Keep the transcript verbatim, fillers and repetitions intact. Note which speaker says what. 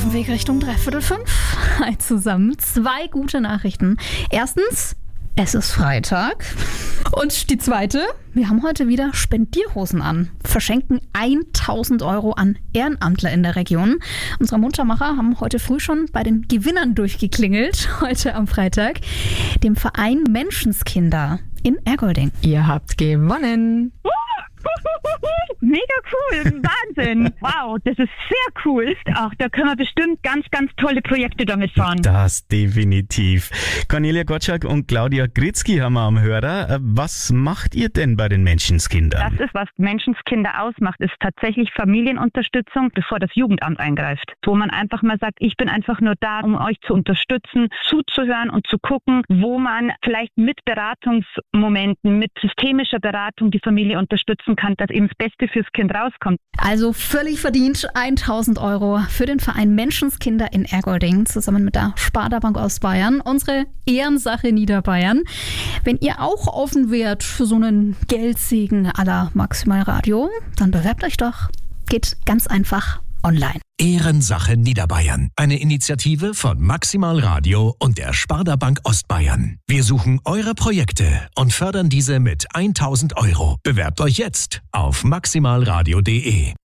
Speaker 1: dem Weg Richtung dreiviertel fünf. Hi zusammen. Zwei gute Nachrichten. Erstens, es ist Freitag. Und die zweite, wir haben heute wieder Spendierhosen an. Verschenken tausend Euro an Ehrenamtler in der Region. Unsere Muntermacher haben heute früh schon bei den Gewinnern durchgeklingelt, heute am Freitag, dem Verein Menschenskinder in Ergolding.
Speaker 2: Ihr habt gewonnen.
Speaker 3: Mega cool, Wahnsinn. Wow, das ist sehr cool. Auch da können wir bestimmt ganz, ganz tolle Projekte damit fahren.
Speaker 4: Das definitiv. Cornelia Gottschalk und Claudia Gritzky haben wir am Hörer. Was macht ihr denn bei den Menschenskindern?
Speaker 3: Das ist, was Menschenskinder ausmacht, ist tatsächlich Familienunterstützung, bevor das Jugendamt eingreift. Wo man einfach mal sagt, ich bin einfach nur da, um euch zu unterstützen, zuzuhören und zu gucken, wo man vielleicht mit Beratungsmomenten, mit systemischer Beratung die Familie unterstützen kann, dass eben das Beste fürs Kind rauskommt.
Speaker 1: Also völlig verdient tausend Euro für den Verein Menschenskinder in Ergolding zusammen mit der Sparda Bank Ostbayern, unsere Ehrensache Niederbayern. Wenn ihr auch offen wärt für so einen Geldsegen à la Maximal Radio, dann bewerbt euch doch. Geht ganz einfach online.
Speaker 5: Ehrensache Niederbayern. Eine Initiative von Maximal Radio und der Sparda Bank Ostbayern. Wir suchen eure Projekte und fördern diese mit tausend Euro. Bewerbt euch jetzt auf maximalradio punkt de.